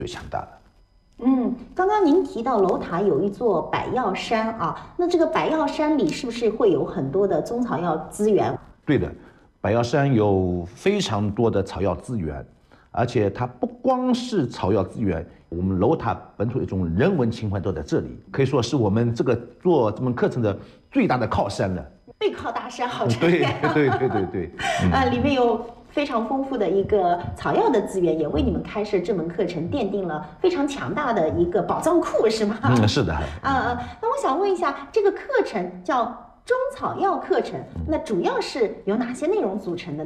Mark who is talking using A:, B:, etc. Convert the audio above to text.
A: 最强大的。
B: 刚刚您提到楼塔有一座百药山啊，那这个百药山里是不是会有很多的中草药资源？
A: 对的，百药山有非常多的草药资源，而且它不光是草药资源，我们楼塔本土的一种人文情怀都在这里，可以说是我们做这门课程的最大的靠山了。
B: 背靠大山好专业。
A: 对。
B: 里面有非常丰富的一个草药的资源，也为你们开设这门课程奠定了非常强大的一个宝藏库，是吗？
A: 是的。
B: 那我想问一下，这个课程叫中草药课程，那主要是由哪些内容组成的？